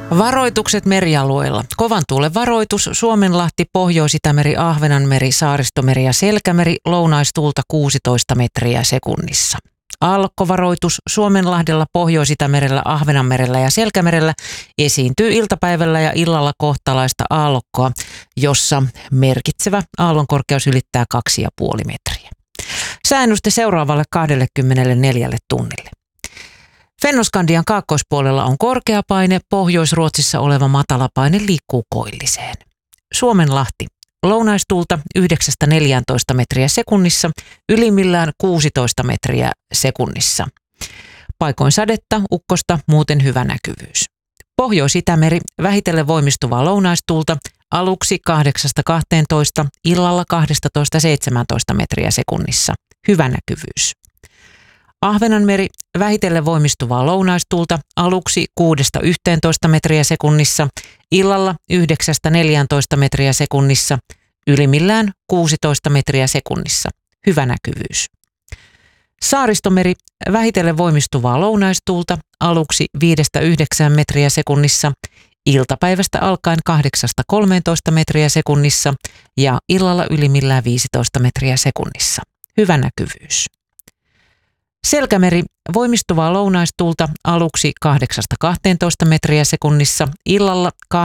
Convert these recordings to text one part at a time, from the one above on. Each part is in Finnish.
Varoitukset merialueilla. Kovan tuulen varoitus: Suomenlahti, Pohjois-Itämeri, Ahvenanmeri, Saaristomeri ja Selkämeri, lounaistuulta 16 metriä sekunnissa. Aallokkovaroitus: Suomenlahdella, Pohjois-Itämerellä, Ahvenanmerellä ja Selkämerellä esiintyy iltapäivällä ja illalla kohtalaista aallokkoa, jossa merkitsevä aallonkorkeus ylittää 2,5 metriä. Sääennuste seuraavalle 24 tunnille. Fennoskandian kaakkoispuolella on korkea paine, Pohjois-Ruotsissa oleva matala paine liikkuu koilliseen. Suomenlahti: lounaistuulta 9-14 metriä sekunnissa, ylimmillään 16 metriä sekunnissa. Paikoin sadetta, ukkosta, muuten hyvä näkyvyys. Pohjois-Itämeri: vähitellen voimistuvaa lounaistuulta, aluksi 8-12, illalla 12-17 metriä sekunnissa. Hyvä näkyvyys. Ahvenanmeri: vähitellen voimistuvaa lounaistuulta, aluksi 6-11 metriä sekunnissa, illalla 9-14 metriä sekunnissa, ylimmillään 16 metriä sekunnissa. Hyvä näkyvyys. Saaristomeri: vähitellen voimistuvaa lounaistuulta, aluksi 5-9 metriä sekunnissa, iltapäivästä alkaen 8-13 metriä sekunnissa ja illalla ylimmillään 15 metriä sekunnissa. Hyvä näkyvyys. Selkämeri: voimistuvaa lounaistuulta, aluksi 8-12 metriä sekunnissa, illalla 12-16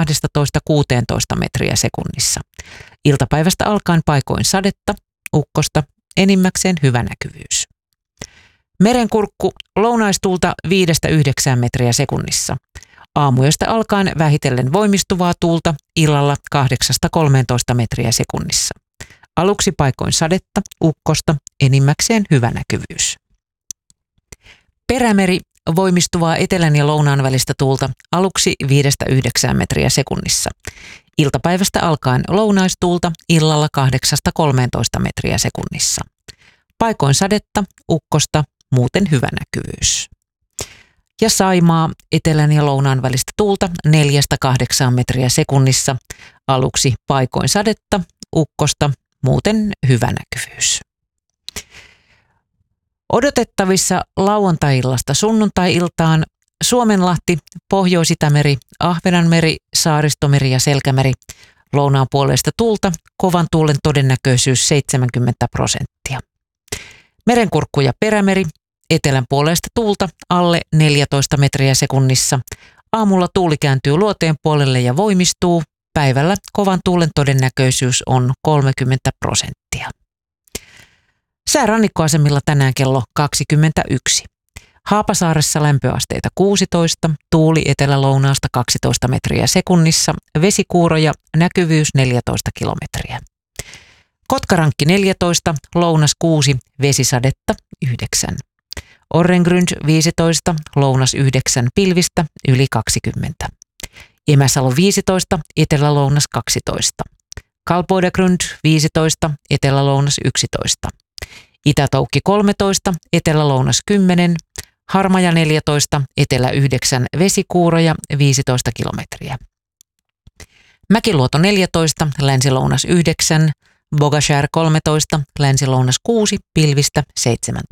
metriä sekunnissa. Iltapäivästä alkaen paikoin sadetta, ukkosta, enimmäkseen hyvä näkyvyys. Merenkurkku: lounaistuulta 5-9 metriä sekunnissa. Aamuyöstä alkaen vähitellen voimistuvaa tuulta, illalla 8-13 metriä sekunnissa. Aluksi paikoin sadetta, ukkosta, enimmäkseen hyvä näkyvyys. Perämeri: voimistuvaa etelän ja lounaan välistä tuulta, aluksi 5-9 metriä sekunnissa. Iltapäivästä alkaen lounaistuulta, illalla 8-13 metriä sekunnissa. Paikoin sadetta, ukkosta, muuten hyvä näkyvyys. Ja Saimaa: etelän ja lounaan välistä tuulta 4-8 metriä sekunnissa. Aluksi paikoin sadetta, ukkosta, muuten hyvä näkyvyys. Odotettavissa lauantai-illasta sunnuntai-iltaan: Suomenlahti, Pohjois-Itämeri, Ahvenanmeri, Saaristomeri ja Selkämeri, lounaan puoleista tuulta, kovan tuulen todennäköisyys 70%. Merenkurkku ja Perämeri: etelän puoleista tuulta, alle 14 metriä sekunnissa. Aamulla tuuli kääntyy luoteen puolelle ja voimistuu. Päivällä kovan tuulen todennäköisyys on 30%. Sää rannikkoasemilla tänään kello 21. Haapasaaressa lämpöasteita 16, tuuli etelä-lounaasta 12 metriä sekunnissa, vesikuuroja, näkyvyys 14 kilometriä. Kotkarankki 14, lounas 6, vesisadetta 9. Orrengrund 15, lounas 9, pilvistä yli 20. Emäsalo 15, etelä-lounas 12. Kalpoidagrund 15, etelä-lounas 11. Itätoukki 13, etelä-lounas 10, Harmaja 14, etelä 9, vesikuuroja 15 kilometriä. Mäkiluoto 14, länsi-lounas 9, Bogashär 13, länsi-lounas 6, pilvistä 17.